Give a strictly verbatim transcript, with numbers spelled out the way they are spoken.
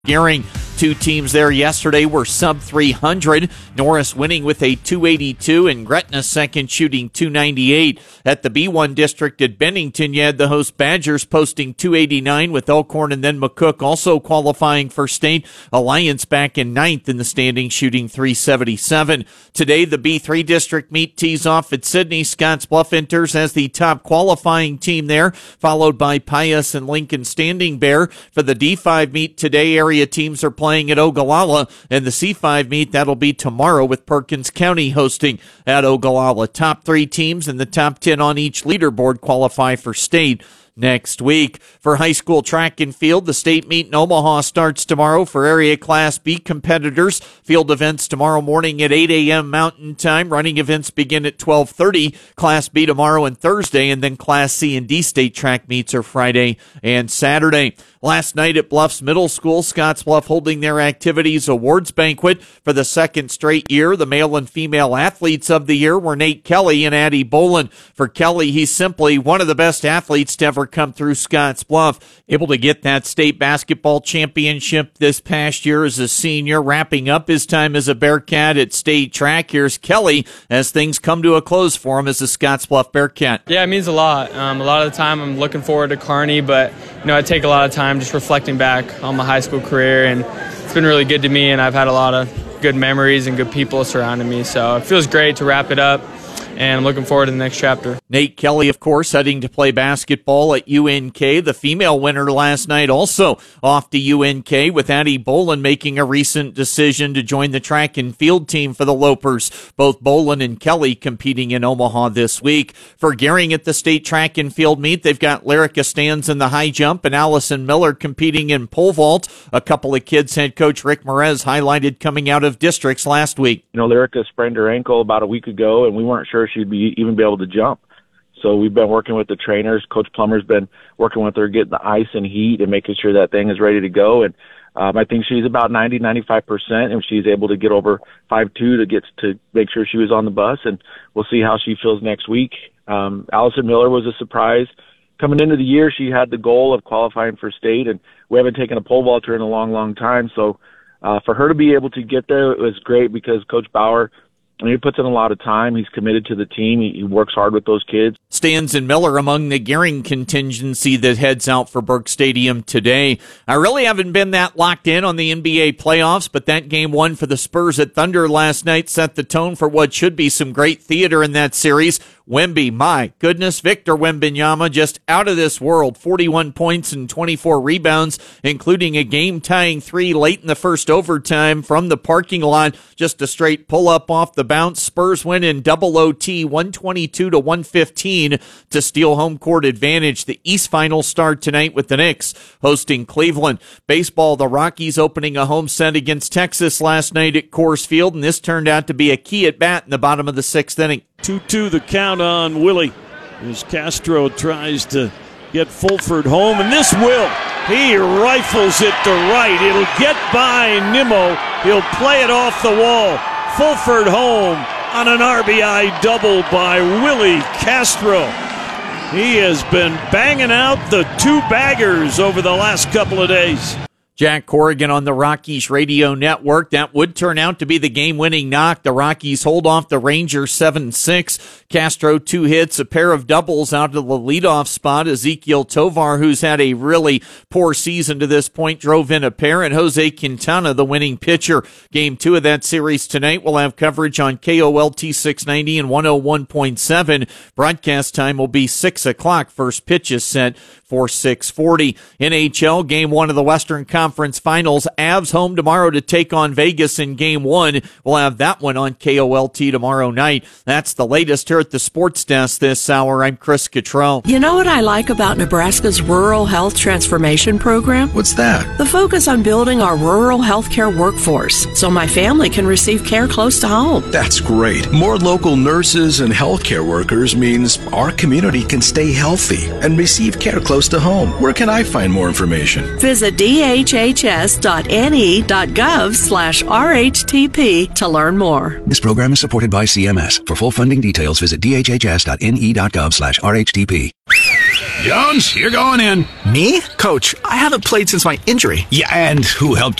Gering. Two teams there yesterday were sub three hundred. Norris winning with a two eighty-two and Gretna second shooting two ninety-eight. At the B one district at Bennington, you had the host Badgers posting two eighty-nine with Elkhorn and then McCook also qualifying for state. Alliance back in ninth in the standings shooting three seventy-seven. Today, the B three district meet tees off at Sydney. Scottsbluff enters as the top qualifying team there, followed by Pius and Lincoln Standing Bear. For the D five meet today, area teams are playing at Ogallala, and the C five meet, that'll be tomorrow with Perkins County hosting at Ogallala. Top three teams and the top ten on each leaderboard qualify for state next week. For high school track and field, the state meet in Omaha starts tomorrow for area Class B competitors. Field events tomorrow morning at eight a.m. Mountain Time. Running events begin at twelve thirty. Class B tomorrow and Thursday, and then Class C and D state track meets are Friday and Saturday. Last night at Bluffs Middle School, Scottsbluff holding their activities awards banquet for the second straight year. The male and female athletes of the year were Nate Kelly and Addie Boland. For Kelly, he's simply one of the best athletes to ever come through Scottsbluff. Able to get that state basketball championship this past year as a senior, wrapping up his time as a Bearcat at state track. Here's Kelly as things come to a close for him as a Scottsbluff Bearcat. Yeah, it means a lot. Um, a lot of the time I'm looking forward to Kearney, but you know, I take a lot of time just reflecting back on my high school career, and it's been really good to me, and I've had a lot of good memories and good people surrounding me, so it feels great to wrap it up, and I'm looking forward to the next chapter. Nate Kelly, of course, heading to play basketball at U N K. The female winner last night also off to U N K, with Addie Boland making a recent decision to join the track and field team for the Lopers. Both Boland and Kelly competing in Omaha this week. For Gering at the state track and field meet, they've got Lyrica Stands in the high jump and Allison Miller competing in pole vault. A couple of kids head coach Rick Merez highlighted coming out of districts last week. You know, Lyrica sprained her ankle about a week ago, and we weren't sure she'd be even be able to jump. So we've been working with the trainers. Coach Plummer's been working with her, getting the ice and heat and making sure that thing is ready to go. And um, I think she's about ninety, ninety-five percent, and she's able to get over five two to get to make sure she was on the bus. And we'll see how she feels next week. Um, Allison Miller was a surprise. Coming into the year, she had the goal of qualifying for state, and we haven't taken a pole vaulter in a long, long time. So uh, for her to be able to get there, it was great because Coach Bauer, I mean, he puts in a lot of time. He's committed to the team. He, he works hard with those kids. Stands and Miller among the Gering contingency that heads out for Burke Stadium today. I really haven't been that locked in on the N B A playoffs, but that game one for the Spurs at Thunder last night set the tone for what should be some great theater in that series. Wemby, my goodness, Victor Wembanyama, just out of this world. forty-one points and twenty-four rebounds, including a game-tying three late in the first overtime from the parking lot. Just a straight pull-up off the bounce. Spurs win in double O T, one twenty-two to one fifteen to steal home court advantage. The East Finals start tonight with the Knicks hosting Cleveland. Baseball, the Rockies opening a home set against Texas last night at Coors Field, and this turned out to be a key at bat in the bottom of the sixth inning. two two the count on Willie as Castro tries to get Fulford home, and this will. He rifles it to right. It'll get by Nimmo. He'll play it off the wall. Fulford home on an R B I double by Willie Castro. He has been banging out the two baggers over the last couple of days. Jack Corrigan on the Rockies radio network. That would turn out to be the game-winning knock. The Rockies hold off the Rangers seven six. Castro, two hits, a pair of doubles out of the leadoff spot. Ezekiel Tovar, who's had a really poor season to this point, drove in a pair. And Jose Quintana, the winning pitcher. Game two of that series tonight. We'll have coverage on K O L T six ninety and one oh one point seven. Broadcast time will be six o'clock. First pitch is set for six forty. N H L, game one of the Western Conference Finals. Avs home tomorrow to take on Vegas in game one. We'll have that one on K O L T tomorrow night. That's the latest here at the Sports Desk this hour. I'm Chris Cottrell. You know what I like about Nebraska's Rural Health Transformation Program? What's that? The focus on building our rural healthcare workforce so my family can receive care close to home. That's great. More local nurses and healthcare workers means our community can stay healthy and receive care close to home. Where can I find more information? Visit D H H S dot N E dot gov slash R H T P to learn more. This program is supported by C M S. For full funding details, visit D H H S dot N E dot gov slash R H T P. Jones, you're going in. Me? Coach, I haven't played since my injury. Yeah, and who helped